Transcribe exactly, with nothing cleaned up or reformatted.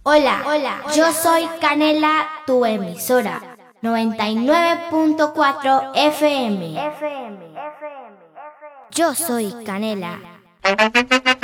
Hola, hola, yo soy Canela, tu emisora, noventa y nueve punto cuatro F M. Yo soy Canela.